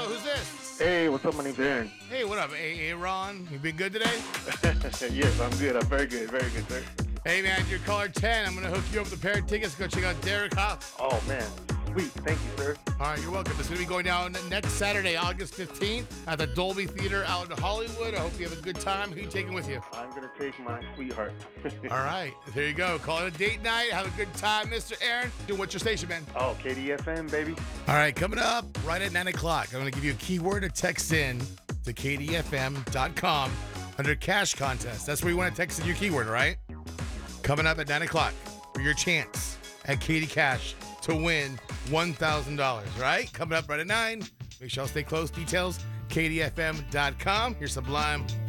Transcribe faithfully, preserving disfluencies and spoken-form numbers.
Hello, who's this? Hey, what's up? My name's Aaron. Hey, what up, A- Aaron? You been good today? Yes, I'm good. I'm very good. Very good, sir. Hey, man, you're caller ten. I'm going to hook you up with a pair of tickets. Go check out Derek Hough. Oh, man. Sweet. Thank you, sir. All right, you're welcome. It's going to be going down next Saturday, August fifteenth, at the Dolby Theater out in Hollywood. I hope you have a good time. Who you taking with you? I'm going to take my sweetheart. All right, there you go. Call it a date night. Have a good time, Mister Aaron. Dude, what's your station, man? Oh, K D F M, baby. All right, coming up right at nine o'clock, I'm going to give you a keyword to text in to K D F M dot com under cash contest. That's where you want to text in your keyword, right? Coming up at nine o'clock for your chance at Katie Cash to win one thousand dollars, right? Coming up right at nine. Make sure y'all stay close. Details, K D F M dot com. Here's Sublime